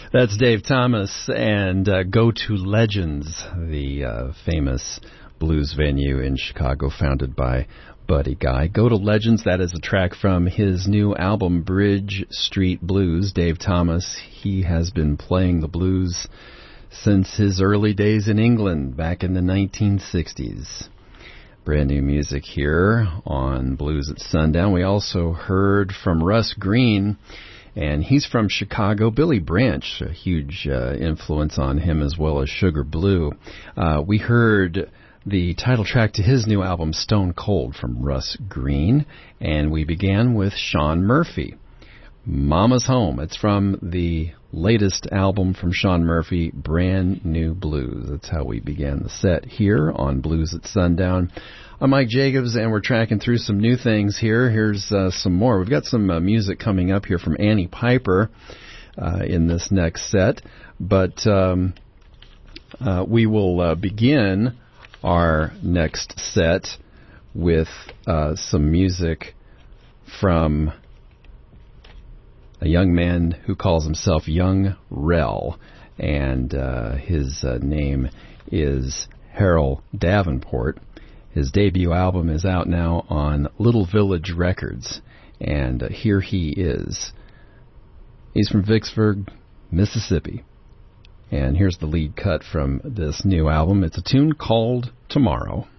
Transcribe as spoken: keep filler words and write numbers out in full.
That's Dave Thomas and uh, Go to Legends, the uh, famous blues venue in Chicago founded by Buddy Guy. Go to Legends, that is a track from his new album, Bridge Street Blues. Dave Thomas, he has been playing the blues since his early days in England back in the nineteen sixties. Brand new music here on Blues at Sundown. We also heard from Russ Green, and he's from Chicago. Billy Branch, a huge uh, influence on him, as well as Sugar Blue. Uh, we heard the title track to his new album, Stone Cold, from Russ Green, and we began with Sean Murphy, Mama's Home. It's from the latest album from Sean Murphy, Brand New Blues. That's how we began the set here on Blues at Sundown. I'm Mike Jacobs, and we're tracking through some new things here. Here's uh, some more. We've got some uh, music coming up here from Annie Piper uh, in this next set, but um, uh, we will uh, begin our next set with uh, some music from a young man who calls himself Young Rel, and uh, his uh, name is Harold Davenport. His debut album is out now on Little Village Records, and uh, here he is. He's from Vicksburg, Mississippi, and here's the lead cut from this new album. It's a tune called Tomorrow.